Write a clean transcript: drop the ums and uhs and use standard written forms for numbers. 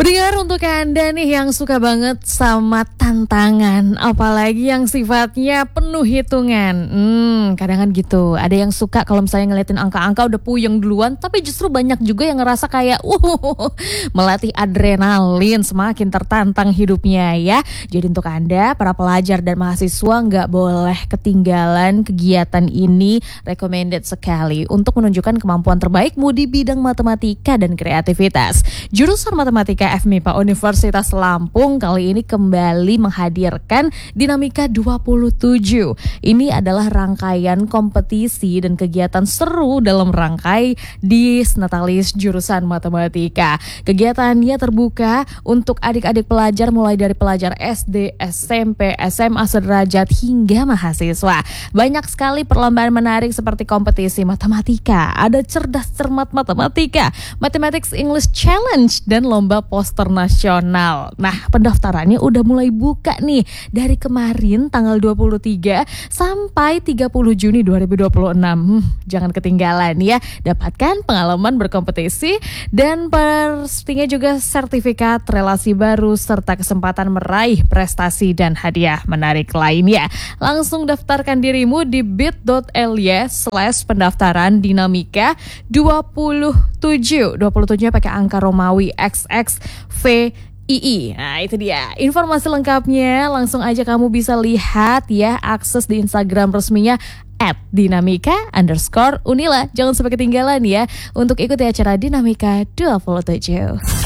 Pendengar, untuk Anda nih yang suka banget sama tantangan, apalagi yang sifatnya penuh hitungan. Kadang kan gitu, ada yang suka kalau misalnya ngeliatin angka-angka udah puyeng duluan, tapi justru banyak juga yang ngerasa kayak melatih adrenalin, semakin tertantang hidupnya ya. Jadi untuk Anda, para pelajar dan mahasiswa nggak boleh ketinggalan kegiatan ini, recommended sekali untuk menunjukkan kemampuan terbaikmu di bidang matematika dan kreativitas. Jurusan Matematika FMIPA Universitas Lampung kali ini kembali menghadirkan Dinamika 27. Ini adalah rangkaian kompetisi dan kegiatan seru dalam rangkai di Natalis jurusan Matematika. Kegiatannya terbuka untuk adik-adik pelajar mulai dari pelajar SD, SMP, SMA sederajat hingga mahasiswa. Banyak sekali perlombaan menarik seperti kompetisi matematika, ada cerdas cermat matematika, Mathematics English Challenge, dan lomba poster nasional. Nah, pendaftarannya udah mulai buka nih dari kemarin tanggal 23 sampai 30 Juni 2026. Jangan ketinggalan ya. Dapatkan pengalaman berkompetisi dan pastinya juga sertifikat relasi baru serta kesempatan meraih prestasi dan hadiah menarik lainnya. Langsung daftarkan dirimu di bit.ly/pendaftaran Dinamika 27. 27-nya pakai angka Romawi XXVII. Nah, itu dia informasi lengkapnya. Langsung aja kamu bisa lihat ya, akses di Instagram resminya @dinamika_unila. Jangan sampai ketinggalan ya untuk ikuti acara Dinamika 27.